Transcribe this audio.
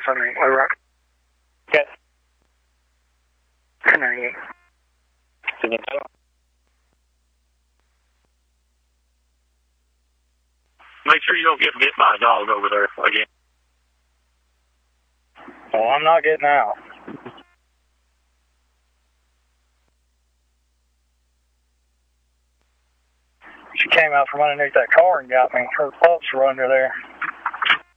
1098, Little Rock. Okay. 1098. Make sure you don't get bit by a dog over there again. Oh, I'm not getting out. She came out from underneath that car and got me. Her pups were under there.